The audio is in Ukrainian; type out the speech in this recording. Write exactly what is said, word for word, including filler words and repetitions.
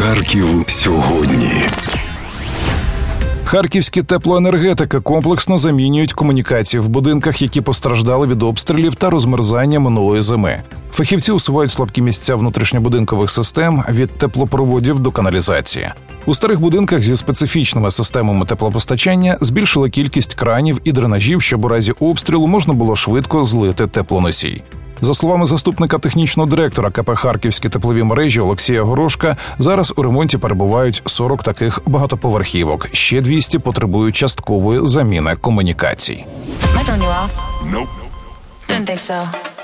Харків сьогодні. Харківські теплоенергетики комплексно замінюють комунікації в будинках, які постраждали від обстрілів та розмерзання минулої зими. Фахівці усувають слабкі місця внутрішньобудинкових систем від теплопроводів до каналізації. У старих будинках зі специфічними системами теплопостачання збільшили кількість кранів і дренажів, щоб у разі обстрілу можна було швидко злити теплоносій. За словами заступника технічного директора ка пе «Харківські теплові мережі» Олексія Горошка, зараз у ремонті перебувають сорок таких багатоповерхівок. Ще двісті потребують часткової заміни комунікацій. Am I throwing you off? Nope. Didn't think so.